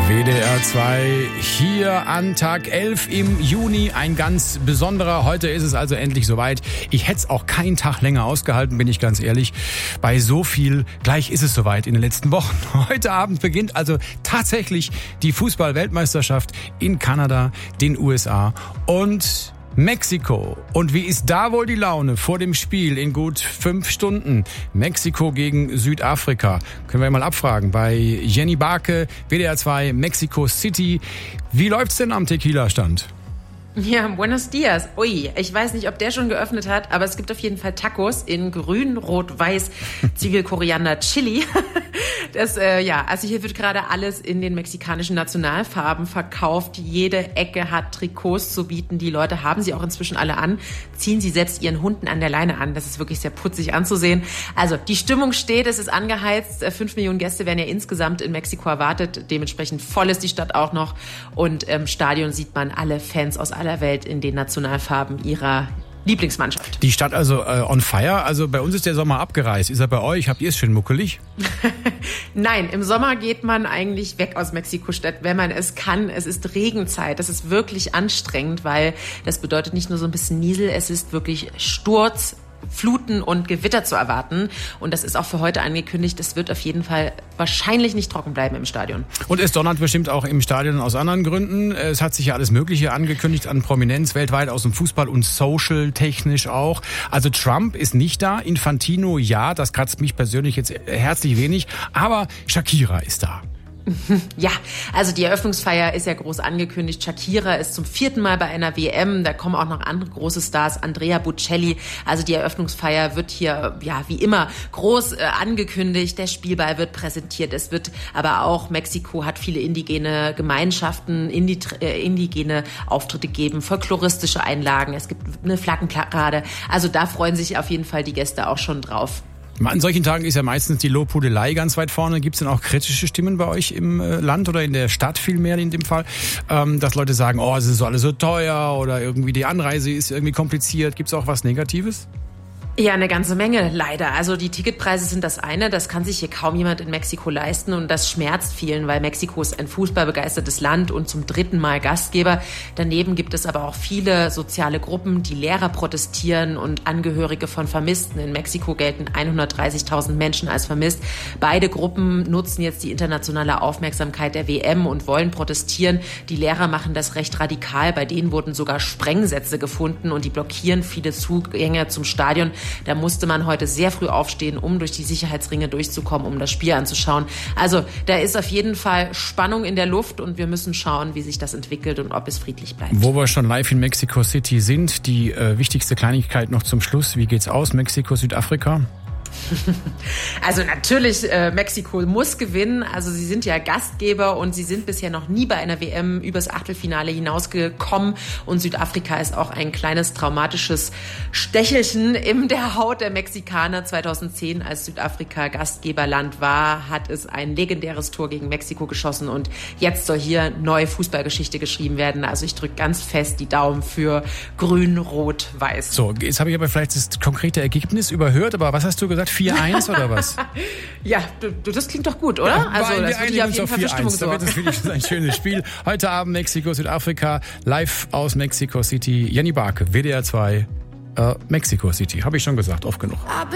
WDR 2 hier an Tag 11 im Juni, ein ganz besonderer. Heute ist es also endlich soweit. Ich hätte es auch keinen Tag länger ausgehalten, bin ich ganz ehrlich. Bei so viel, gleich ist es soweit in den letzten Wochen. Heute Abend beginnt also tatsächlich die Fußball-Weltmeisterschaft in Kanada, den USA und Mexiko. Und wie ist da wohl die Laune vor dem Spiel in gut 5 Stunden? Mexiko gegen Südafrika. Können wir mal abfragen bei Jenny Barke, WDR 2, Mexico City. Wie läuft's denn am Tequila-Stand? Ja, buenos dias. Ui, ich weiß nicht, ob der schon geöffnet hat, aber es gibt auf jeden Fall Tacos in grün, rot, weiß, Zwiebel, Koriander, Chili. Also hier wird gerade alles in den mexikanischen Nationalfarben verkauft. Jede Ecke hat Trikots zu bieten. Die Leute haben sie auch inzwischen alle an, ziehen sie selbst ihren Hunden an der Leine an. Das ist wirklich sehr putzig anzusehen. Also die Stimmung steht, es ist angeheizt. 5 Millionen Gäste werden ja insgesamt in Mexiko erwartet. Dementsprechend voll ist die Stadt auch noch. Und im Stadion sieht man alle Fans aus aller Welt in den Nationalfarben ihrer Lieblingsmannschaft. Die Stadt also on fire. Also bei uns ist der Sommer abgereist. Ist er bei euch? Habt ihr es schön muckelig? Nein, im Sommer geht man eigentlich weg aus Mexiko-Stadt, wenn man es kann. Es ist Regenzeit. Das ist wirklich anstrengend, weil das bedeutet nicht nur so ein bisschen Niesel, es ist wirklich Sturz, Fluten und Gewitter zu erwarten. Und das ist auch für heute angekündigt. Es wird auf jeden Fall wahrscheinlich nicht trocken bleiben im Stadion. Und es donnert bestimmt auch im Stadion aus anderen Gründen. Es hat sich ja alles Mögliche angekündigt an Prominenz weltweit aus dem Fußball und social technisch auch. Also Trump ist nicht da, Infantino ja, das kratzt mich persönlich jetzt herzlich wenig. Aber Shakira ist da. Ja, also die Eröffnungsfeier ist ja groß angekündigt. Shakira ist zum 4. Mal bei einer WM. Da kommen auch noch andere große Stars, Andrea Bocelli. Also die Eröffnungsfeier wird hier, ja, wie immer groß angekündigt. Der Spielball wird präsentiert. Es wird aber auch, Mexiko hat viele indigene Gemeinschaften, indigene Auftritte geben, folkloristische Einlagen. Es gibt eine Flaggenparade. Also da freuen sich auf jeden Fall die Gäste auch schon drauf. An solchen Tagen ist ja meistens die Lobhudelei ganz weit vorne. Gibt es denn auch kritische Stimmen bei euch im Land oder in der Stadt vielmehr in dem Fall, dass Leute sagen, oh, es ist alles so teuer oder irgendwie die Anreise ist irgendwie kompliziert. Gibt es auch was Negatives? Ja, eine ganze Menge, leider. Also die Ticketpreise sind das eine, das kann sich hier kaum jemand in Mexiko leisten und das schmerzt vielen, weil Mexiko ist ein fußballbegeistertes Land und zum 3. Mal Gastgeber. Daneben gibt es aber auch viele soziale Gruppen, die Lehrer protestieren und Angehörige von Vermissten. In Mexiko gelten 130.000 Menschen als vermisst. Beide Gruppen nutzen jetzt die internationale Aufmerksamkeit der WM und wollen protestieren. Die Lehrer machen das recht radikal. Bei denen wurden sogar Sprengsätze gefunden und die blockieren viele Zugänge zum Stadion. Da musste man heute sehr früh aufstehen, um durch die Sicherheitsringe durchzukommen, um das Spiel anzuschauen. Also da ist auf jeden Fall Spannung in der Luft und wir müssen schauen, wie sich das entwickelt und ob es friedlich bleibt. Wo wir schon live in Mexico City sind, die wichtigste Kleinigkeit noch zum Schluss. Wie geht's aus, Mexiko, Südafrika? Also natürlich, Mexiko muss gewinnen. Also sie sind ja Gastgeber und sie sind bisher noch nie bei einer WM übers Achtelfinale hinausgekommen. Und Südafrika ist auch ein kleines traumatisches Stechelchen in der Haut der Mexikaner. 2010, als Südafrika Gastgeberland war, hat es ein legendäres Tor gegen Mexiko geschossen. Und jetzt soll hier neue Fußballgeschichte geschrieben werden. Also ich drücke ganz fest die Daumen für Grün, Rot, Weiß. So, jetzt habe ich aber vielleicht das konkrete Ergebnis überhört. Aber was hast du gesagt? 4-1 oder was? Ja, das klingt doch gut, oder? Ja, also das würde ja auf jeden Fall für Stimmung sorgen. Da wird es wirklich ein schönes Spiel. Heute Abend Mexiko, Südafrika, live aus Mexico City. Jenny Barke, WDR 2, Mexico City. Habe ich schon gesagt, oft genug.